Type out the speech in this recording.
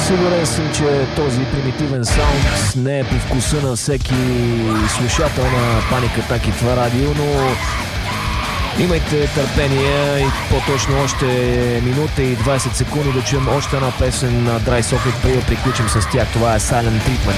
Сигурен съм, че този примитивен саунд не е по вкуса на всеки слушател на Panic Attack и това радио, но имайте търпение и по-точно още минута и 20 секунди да чуем още една песен на Dry Socket, преди да приключим с тях. Това е Silent Treatment.